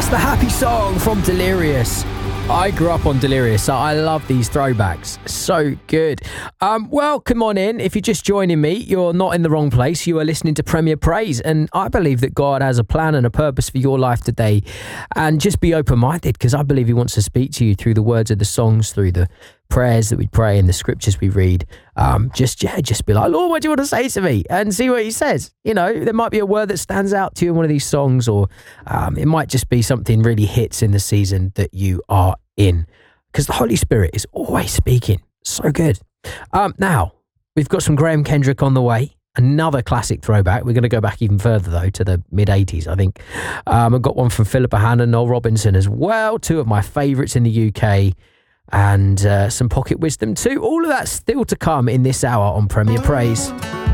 The happy song from Delirious. I grew up on Delirious, so I love these throwbacks. So good. Well, come on in. If you're just joining me, you're not in the wrong place. You are listening to Premier Praise, and I believe that God has a plan and a purpose for your life today. And just be open-minded, because I believe he wants to speak to you through the words of the songs, through the prayers that we pray and the scriptures we read. Just be like, Lord, what do you want to say to me? And see what he says. You know, there might be a word that stands out to you in one of these songs, or it might just be something really hits in the season that you are in, because the Holy Spirit is always speaking. So good. Now, we've got some Graham Kendrick on the way. Another classic throwback. We're going to go back even further, though, to the mid-'80s, I think. I've got one from Philippa Hannon, Noel Robinson as well. Two of my favourites in the UK. And some pocket wisdom too. All of that still to come in this hour on Premier Praise.